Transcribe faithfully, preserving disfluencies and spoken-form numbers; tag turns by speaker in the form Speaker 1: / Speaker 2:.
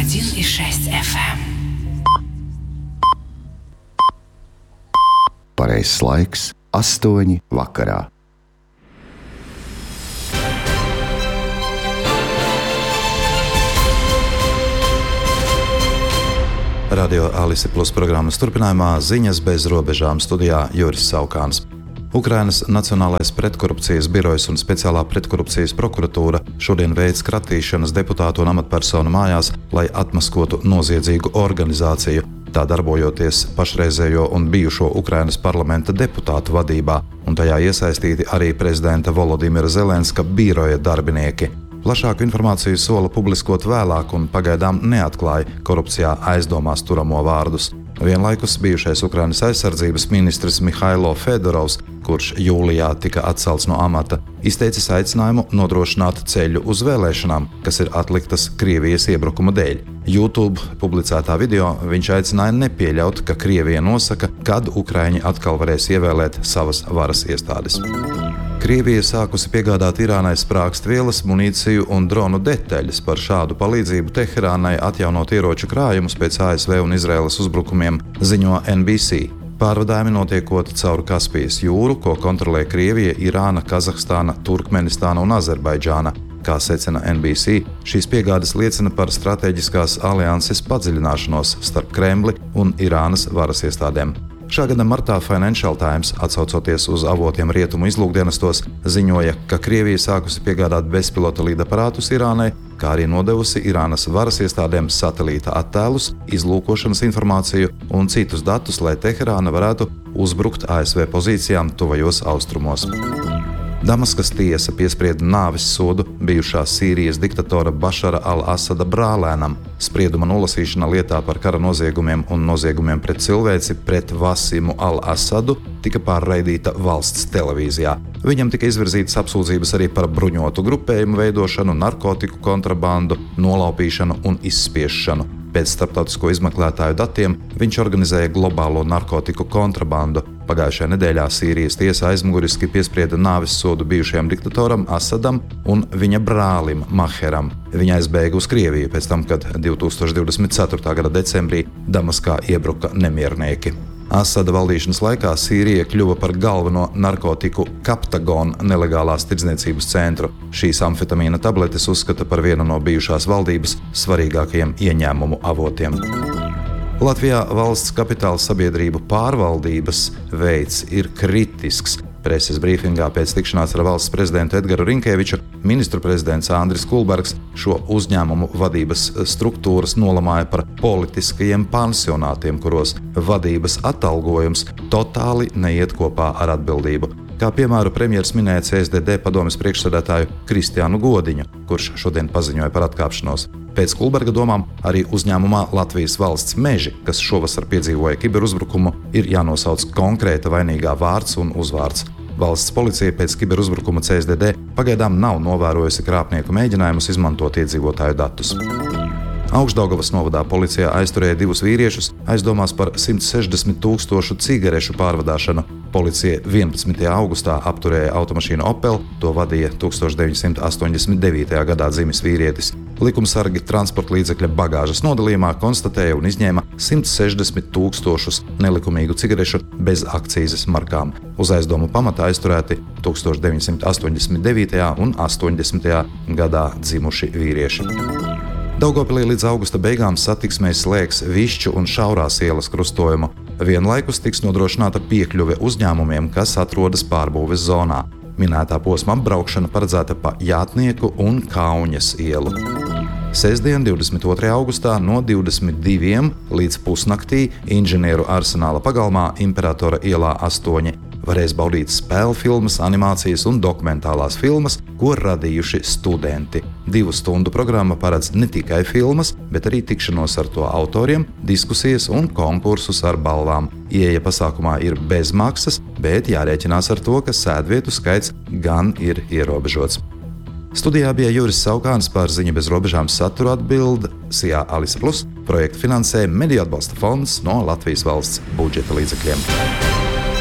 Speaker 1: один и шесть эф эм.
Speaker 2: Pareizais laiks - astoņi vakarā.
Speaker 3: Radio Alise Plus programmas turpinājumā ziņas bez robežām studijā Juris Saukāns. Ukrainas Nacionālais pretkorupcijas birojs un speciālā pretkorupcijas prokuratūra šodien veic kratīšanas deputātu un amatpersonu mājās, lai atmaskotu noziedzīgu organizāciju, tā darbojoties pašreizējo un bijušo Ukrainas parlamenta deputātu vadībā, un tajā iesaistīti arī prezidenta Volodimira Zelenska biroja darbinieki. Plašāku informāciju sola publiskot vēlāk un pagaidām neatklāja korupcijā aizdomās turamo vārdus. Vienlaikus bijušais Ukrainas aizsardzības ministrs Mihailo Fedorovs, kurš jūlijā tika atcelts no amata, izteicis aicinājumu nodrošināt ceļu uz vēlēšanām, kas ir atliktas Krievijas iebrukuma dēļ. YouTube publicētā video viņš aicināja nepieļaut, ka Krievija nosaka, kad ukraiņi atkal varēs ievēlēt savas varas iestādes. Krievija sākusi piegādāt Irānai sprākstvielas, munīciju un dronu detaļas. Par šādu palīdzību Teherānai atjaunot ieroču krājumus pēc A S V un Izraēlas uzbrukumiem, ziņo N B C. Pārvadājumi notiekot caur Kaspijas jūru, ko kontrolē Krievija, Irāna, Kazahstāna, Turkmenistāna un Azerbaidžāna. Kā secina N B C, šīs piegādes liecina par strateģiskās alianses padziļināšanos starp Kremli un Irānas varas iestādēm. Šā gada martā Financial Times, atsaucoties uz avotiem rietumu izlūkdienestos, ziņoja, ka Krievija sākusi piegādāt bezpilota lidaparātus Irānai, kā arī nodevusi Irānas varas iestādēm satelīta attēlus, izlūkošanas informāciju un citus datus, lai Teherāna varētu uzbrukt A S V pozīcijām tuvajos austrumos. Damaskas tiesa piesprieda nāves sodu bijušā Sīrijas diktatora Bašara al-Asada brālēnam. Sprieduma nolasīšana lietā par kara noziegumiem un noziegumiem pret cilvēci pret Vasimu al-Asadu tika pārraidīta valsts televīzijā. Viņam tika izvirzītas apsūdzības arī par bruņotu grupējumu veidošanu, narkotiku kontrabandu, nolaupīšanu un izspiešanu. Pēc starptautisko izmeklētāju datiem viņš organizēja globālo narkotiku kontrabandu. Pagājušajā nedēļā Sīrijas tiesa aizmuguriski piesprieda nāves sodu bijušajam diktatoram Asadam un viņa brālim Maheram. Viņa aizbēga uz Krieviju pēc tam, kad divi tūkstoši divdesmit ceturtā gada decembrī Damaskā iebruka nemiernieki. Asada valdīšanas laikā Sīrija kļuva par galveno narkotiku Kaptagonu nelegālās tirdzniecības centru. Šīs amfetamīna tabletes uzskata par vienu no bijušās valdības svarīgākajiem ieņēmumu avotiem. Latvijā valsts kapitāla sabiedrību pārvaldības veids ir kritisks. Preses brīfingā pēc tikšanās ar valsts prezidentu Edgaru Rinkēviču ministru prezidents Andris Kulbergs šo uzņēmumu vadības struktūras nolamāja par politiskajiem pansionātiem, kuros vadības atalgojums totāli neiet kopā ar atbildību. Kā piemēru premjers minēja C S D D padomes priekšsēdētāju Kristiānu Godiņu, kurš šodien paziņoja par atkāpšanos. Pēc Kulberga domām arī uzņēmumā Latvijas valsts meži, kas šovasar piedzīvoja kiberuzbrukumu, ir jānosauc konkrēta vainīgā vārds un uzvārds. Valsts policija pēc kiberuzbrukuma C S D D pagaidām nav novērojusi krāpnieku mēģinājumus izmantot iedzīvotāju datus. Augšdaugavas novadā policija aizturēja divus vīriešus aizdomās par simt sešdesmit tūkstošu cigarešu pārvadāšanu. Policija vienpadsmitajā augustā apturēja automašīnu Opel, to vadīja tūkstoš deviņsimt astoņdesmit devītajā gadā dzimis vīrietis. Likumsargi transporta līdzekļa bagāžas nodalījumā konstatēja un izņēma simt sešdesmit tūkstošus nelikumīgu cigarešu bez akcīzes markām. Uz aizdomu pamata aizturēti tūkstoš deviņsimt astoņdesmit devītajā un astoņdesmitajā gadā dzimuši vīrieši. Daugavpilī līdz augusta beigām satiksmē slēgs Višķu un Šaurās ielas krustojumu. Vienlaikus tiks nodrošināta piekļuve uzņēmumiem, kas atrodas pārbūves zonā. Minētā posma apbraukšana paredzēta pa Jātnieku un Kauņas ielu. Sestdien, divdesmit otrajā augustā no divdesmit diviem līdz pusnaktī Inženieru arsenāla pagalmā Imperatora ielā astoņi varēs baudīt spēļu filmas, animācijas un dokumentālās filmas, ko radījuši studenti. Divu stundu programma paredz ne tikai filmas, bet arī tikšanos ar to autoriem, diskusijas un konkursus ar balvām. Ieeja pasākumā ir bez maksas, bet jārēķinās ar to, ka sēdvietu skaits gan ir ierobežots. Studijā bija Juris Saukāns, par ziņu bez robežām saturu atbild S I A Alise Plus. Projektu finansē Mediju atbalsta fonds no Latvijas valsts budžeta līdzekļiem.